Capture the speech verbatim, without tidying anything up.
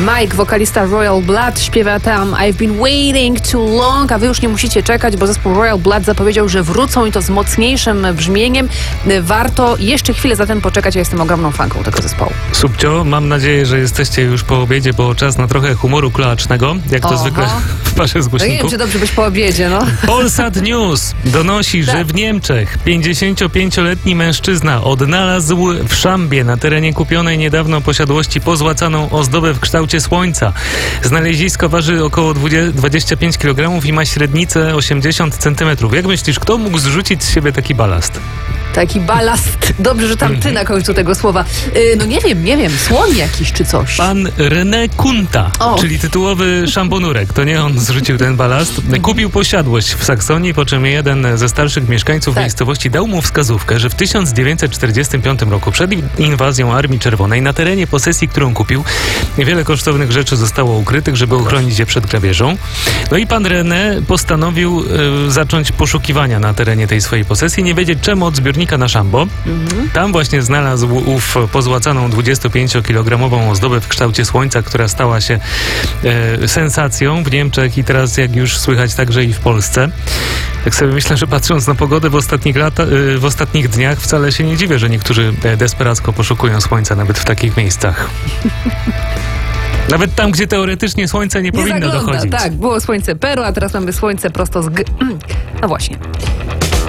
Mike, wokalista Royal Blood, śpiewa tam I've been waiting too long, a wy już nie musicie czekać, bo zespół Royal Blood zapowiedział, że wrócą i to z mocniejszym brzmieniem. Warto jeszcze chwilę zatem poczekać, ja jestem ogromną fanką tego zespołu. Subcio, mam nadzieję, że jesteście już po obiedzie, bo czas na trochę humoru kloacznego, jak to Oho. zwykle w parze No nie zgłośników. wiem, czy dobrze być po obiedzie, no. Polsat News donosi, Tak. że w Niemczech pięćdziesięciopięcioletni mężczyzna odnalazł w szambie na terenie kupionej niedawno posiadłości pozłacaną ozdobę w kształcie słońca. Znalezisko waży około dwadzieścia pięć kilogramów i ma średnicę osiemdziesiąt centymetrów. Jak myślisz, kto mógł zrzucić z siebie taki balast? Taki balast. Dobrze, że tam ty na końcu tego słowa. Yy, no nie wiem, nie wiem, słoń jakiś czy coś. Pan René Kunta, O. czyli tytułowy szambonurek. To nie on zrzucił ten balast. Kupił posiadłość w Saksonii, po czym jeden ze starszych mieszkańców Tak. miejscowości dał mu wskazówkę, że w tysiąc dziewięćset czterdziestym piątym roku przed inwazją Armii Czerwonej na terenie posesji, którą kupił, wiele kosztownych rzeczy zostało ukrytych, żeby uchronić je przed grabieżą. No i pan René postanowił y, zacząć poszukiwania na terenie tej swojej posesji, nie wiedzieć czemu od zbiornika na szambo. Mhm. Tam właśnie znalazł ów pozłacaną dwudziestopięciokilogramową ozdobę w kształcie słońca, która stała się e, sensacją w Niemczech i teraz, jak już słychać, także i w Polsce. Tak sobie myślę, że patrząc na pogodę w ostatnich, lata, y, w ostatnich dniach, wcale się nie dziwię, że niektórzy desperacko poszukują słońca nawet w takich miejscach. Nawet tam, gdzie teoretycznie słońce nie, nie powinno zagląda, dochodzić. Tak, było słońce Peru, a teraz mamy słońce prosto z... G- no właśnie.